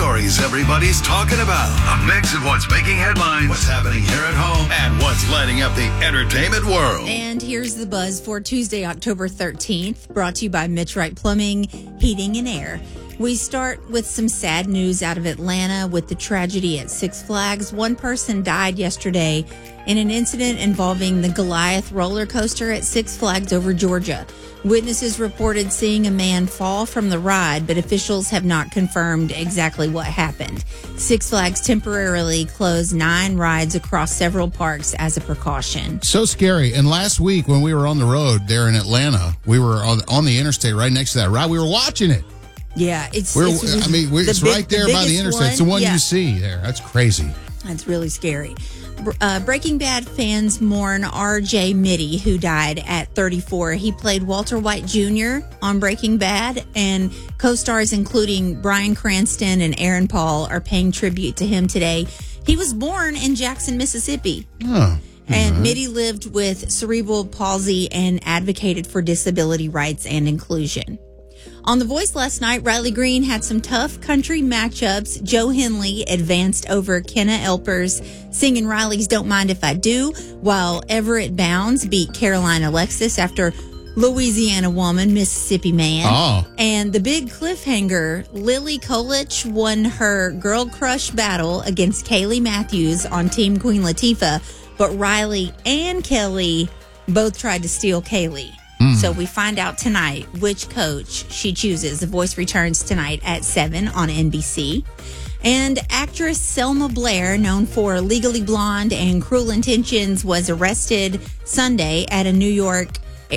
stories everybody's talking about. A mix of what's making headlines, what's happening here at home, and what's lighting up the entertainment world. And here's the buzz for Tuesday, October 13th, brought to you by Mitch Wright Plumbing, Heating and Air. We start with some sad news out of Atlanta with the tragedy at Six Flags. One person died yesterday in an incident involving the Goliath roller coaster at Six Flags over Georgia. Witnesses reported seeing a man fall from the ride, but officials have not confirmed exactly what happened. Six Flags temporarily closed 9 rides across several parks as a precaution. So scary. And last week when we were on the road there in Atlanta, we were on the interstate right next to that ride. We were watching it. Yeah, it's right there by the interstate. It's the one you see there. That's crazy. That's really scary. Breaking Bad fans mourn R.J. Mitty, who died at 34. He played Walter White Jr. on Breaking Bad, and co-stars including Bryan Cranston and Aaron Paul are paying tribute to him today. He was born in Jackson, Mississippi. Oh. And Mitty lived with cerebral palsy and advocated for disability rights and inclusion. On The Voice last night, Riley Green had some tough country matchups. Joe Henley advanced over Kenna Elpers, singing Riley's Don't Mind If I Do, while Everett Bounds beat Caroline Alexis after Louisiana Woman, Mississippi Man. Oh. And the big cliffhanger, Lily Kolich won her girl crush battle against Kaylee Matthews on Team Queen Latifah, but Riley and Kelly both tried to steal Kaylee. So we find out tonight which coach she chooses. The Voice returns tonight at 7 on NBC. And actress Selma Blair, known for Legally Blonde and Cruel Intentions, was arrested Sunday at New York's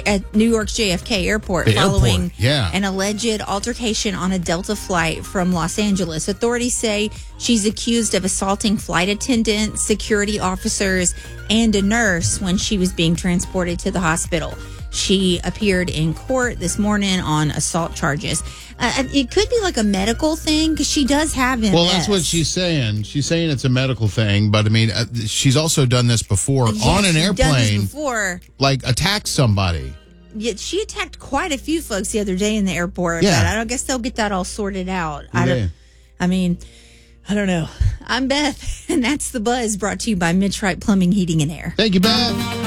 JFK Airport following an alleged altercation on a Delta flight from Los Angeles. Authorities say she's accused of assaulting flight attendants, security officers, and a nurse when she was being transported to the hospital. She appeared in court this morning on assault charges. It could be like a medical thing because she does have MS. Well, that's what she's saying. She's saying it's a medical thing, but I mean, she's also done this before on an airplane. Done this before. Like attacked somebody. Yeah, she attacked quite a few folks the other day in the airport. Yeah. But I guess they'll get that all sorted out. Yeah. I don't know. I'm Beth, and that's The Buzz, brought to you by Mitch Wright Plumbing, Heating and Air. Thank you, Beth.